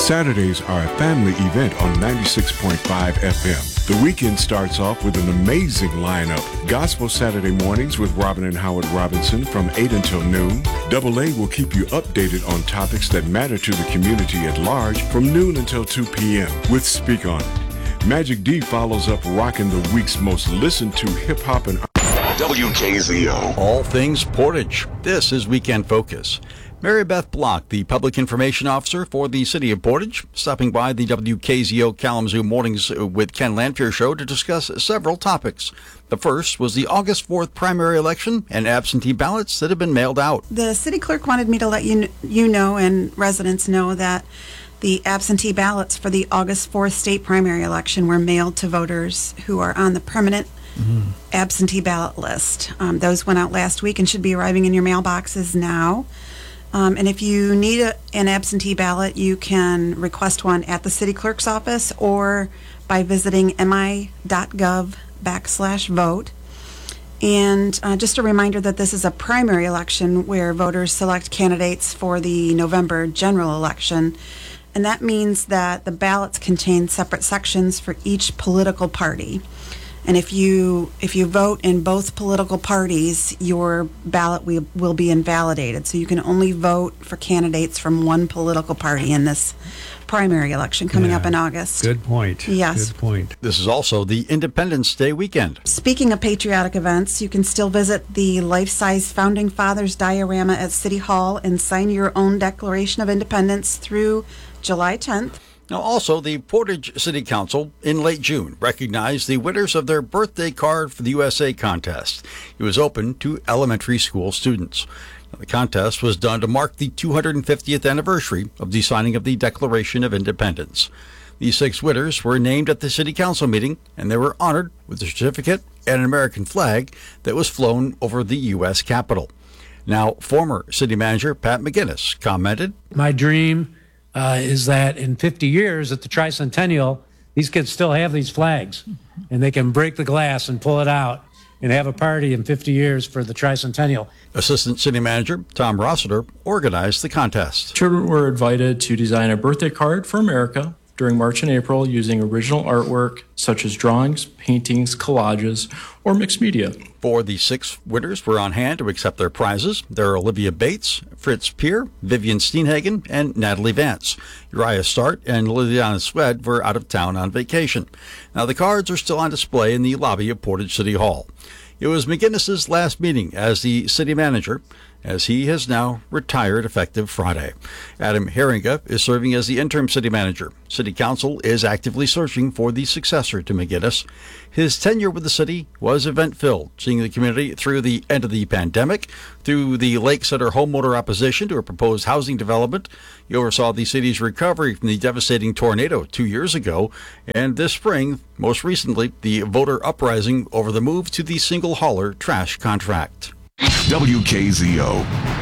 Saturdays are a family event on 96.5 FM. The weekend starts off with an amazing lineup. Gospel Saturday mornings with Robin and Howard Robinson from 8 until noon. Double A will keep you updated on topics that matter to the community at large from noon until 2 p.m. with Speak On It. Magic D follows up rocking the week's most listened to hip-hop and WKZO. All things Portage. This is Weekend Focus. Mary Beth Block, the Public Information Officer for the City of Portage, stopping by the WKZO Kalamazoo Mornings with Ken Lanfear show to discuss several topics. The first was the August 4th primary election and absentee ballots that have been mailed out. The city clerk wanted me to let you know and residents know that the absentee ballots for the August 4th state primary election were mailed to voters who are on the permanent absentee ballot list. Those went out last week and should be arriving in your mailboxes now. And if you need an absentee ballot, you can request one at the city clerk's office or by visiting mi.gov/vote. And just a reminder that this is a primary election where voters select candidates for the November general election. And that means that the ballots contain separate sections for each political party. And if you vote in both political parties, your ballot will be invalidated. So you can only vote for candidates from one political party in this primary election coming up in August. Good point. Yes. Good point. This is also the Independence Day weekend. Speaking of patriotic events, you can still visit the life-size Founding Fathers diorama at City Hall and sign your own Declaration of Independence through July 10th. Now, also, the Portage City Council in late June recognized the winners of their birthday card for the USA contest. It was open to elementary school students. Now, the contest was done to mark the 250th anniversary of the signing of the Declaration of Independence. The 6 winners were named at the City Council meeting, and they were honored with a certificate and an American flag that was flown over the U.S. Capitol. Now, former City Manager Pat McGinnis commented, "My dream is that in 50 years at the Tricentennial, these kids still have these flags, and they can break the glass and pull it out and have a party in 50 years for the Tricentennial." Assistant City Manager Tom Rossiter organized the contest. Children were invited to design a birthday card for America during March and April using original artwork such as drawings, paintings, collages, or mixed media. 4 of the 6 winners were on hand to accept their prizes. There are Olivia Bates, Fritz Peer, Vivian Steenhagen, and Natalie Vance. Uriah Start and Liliana Swed were out of town on vacation. Now, the cards are still on display in the lobby of Portage City Hall. It was McGinnis's last meeting as the city manager, as he has now retired effective Friday. Adam Herringa is serving as the interim city manager. City Council is actively searching for the successor to McGinnis. His tenure with the city was event-filled, seeing the community through the end of the pandemic, through the Lake Center homeowner opposition to a proposed housing development. He oversaw the city's recovery from the devastating tornado 2 years ago, and this spring, most recently, the voter uprising over the move to the single hauler trash contract. WKZO.